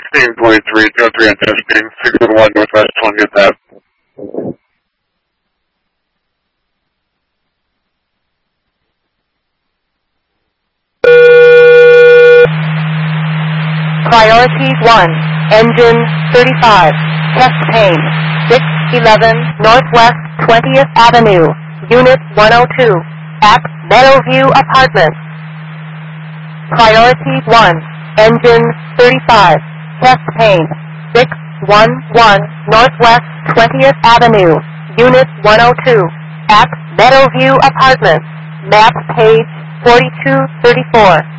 1643, 203 on testing, 611 Northwest 20th Ave. Priority 1, engine 35, test pane, 611 Northwest 20th Avenue, Unit 102, at Meadowview Apartments. Priority 1, engine 35, test pane, 611 Northwest 20th Avenue, Unit 102, at Meadowview Apartments, map page 4234.